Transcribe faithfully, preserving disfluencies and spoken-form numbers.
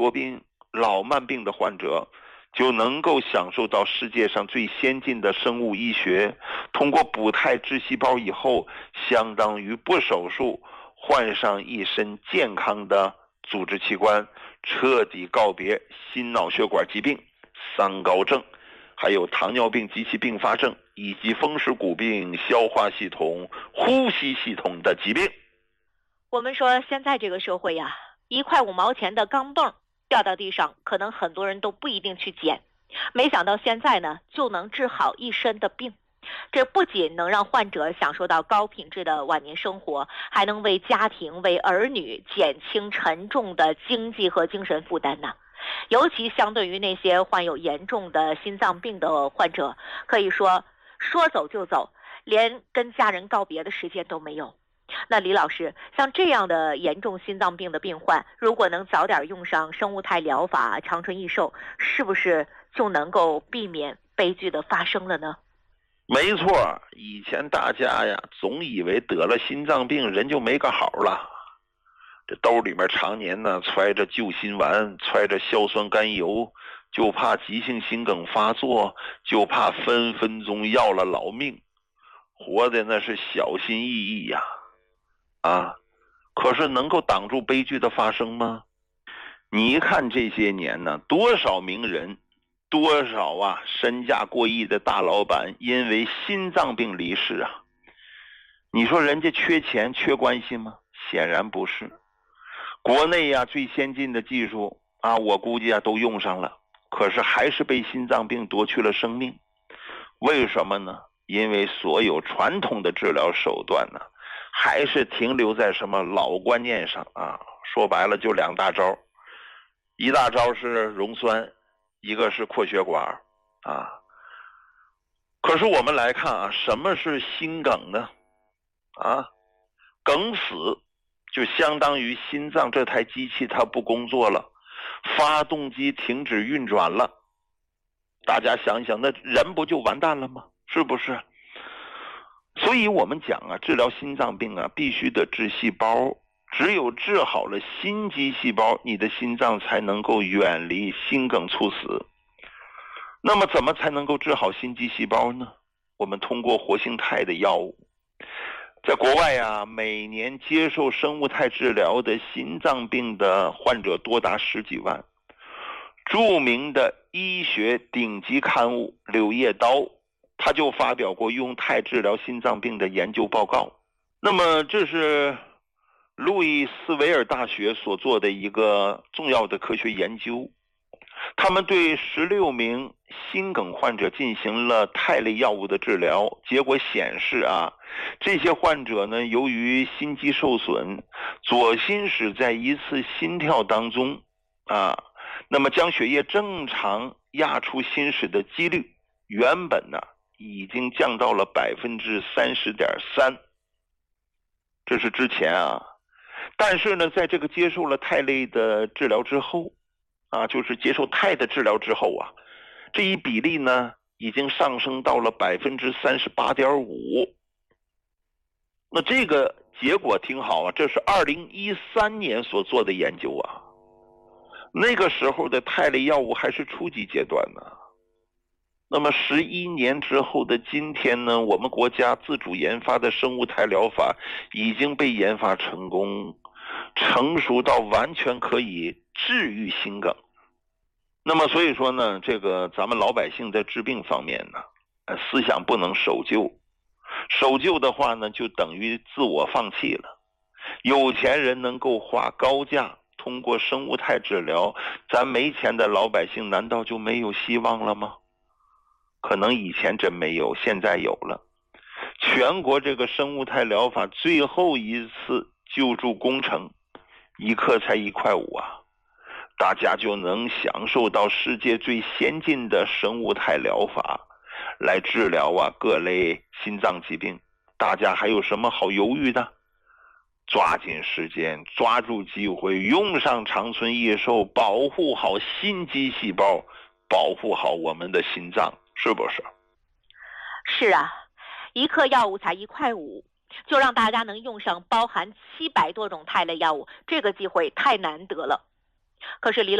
多病、老慢病的患者，就能够享受到世界上最先进的生物医学，通过补胎致细胞以后，相当于不手术换上一身健康的组织器官，彻底告别心脑血管疾病、三高症，还有糖尿病及其并发症，以及风湿骨病、消化系统、呼吸系统的疾病。 我们说现在这个社会呀，一块五毛钱的钢镚掉到地上，可能很多人都不一定去捡，没想到现在呢就能治好一身的病。这不仅能让患者享受到高品质的晚年生活，还能为家庭、为儿女减轻沉重的经济和精神负担呢。尤其相对于那些患有严重的心脏病的患者，可以说说走就走，连跟家人告别的时间都没有。那李老师，像这样的严重心脏病的病患，如果能早点用上生物态疗法，长春益寿，是不是就能够避免悲剧的发生了呢？ 没错，以前大家呀总以为得了心脏病人就没个好了，这兜里面常年呢揣着救心丸，揣着硝酸甘油，就怕急性心梗发作，就怕分分钟要了老命，活的那是小心翼翼呀。啊，可是能够挡住悲剧的发生吗？你看这些年呢，多少名人，多少啊身价过亿的大老板因为心脏病离世啊。你说人家缺钱缺关系吗？显然不是。国内呀最先进的技术啊，我估计啊都用上了，可是还是被心脏病夺去了生命。为什么呢？因为所有传统的治疗手段呢，还是停留在什么老观念上啊？说白了就两大招，一大招是溶栓，一个是扩血管啊。可是我们来看啊，什么是心梗呢？啊，梗死就相当于心脏这台机器它不工作了，发动机停止运转了。大家想想，那人不就完蛋了吗？是不是？所以我们讲啊，治疗心脏病啊，必须得治细胞，只有治好了心肌细胞，你的心脏才能够远离心梗猝死。那么怎么才能够治好心肌细胞呢？我们通过活性肽的药物。在国外啊，每年接受生物肽治疗的心脏病的患者多达十几万。著名的医学顶级刊物《柳叶刀》他就发表过用肽治疗心脏病的研究报告。那么这是路易斯维尔大学所做的一个重要的科学研究，他们对十六名心梗患者进行了肽类药物的治疗，结果显示啊，这些患者呢，由于心肌受损，左心室在一次心跳当中啊，那么将血液正常压出心室的几率，原本呢已经降到了百分之三十点三，这是之前啊。但是呢，在这个接受了肽类的治疗之后啊，就是接受肽的治疗之后啊，这一比例呢已经上升到了百分之三十八点五。那这个结果挺好啊，这是二零一三年所做的研究啊。那个时候的肽类药物还是初级阶段呢。那么十一年之后的今天呢，我们国家自主研发的生物肽疗法已经被研发成功，成熟到完全可以治愈心梗。那么所以说呢，这个咱们老百姓在治病方面呢，思想不能守旧，守旧的话呢，就等于自我放弃了。有钱人能够花高价通过生物肽治疗，咱没钱的老百姓难道就没有希望了吗？可能以前真没有，现在有了。全国这个生物肽疗法最后一次救助工程，一克才一块五啊，大家就能享受到世界最先进的生物肽疗法来治疗啊各类心脏疾病。大家还有什么好犹豫的？抓紧时间，抓住机会，用上长春益寿，保护好心肌细胞，保护好我们的心脏，是不是？ 是啊，一克药物才一块五，就让大家能用上包含七百多种肽类药物，这个机会太难得了。可是李老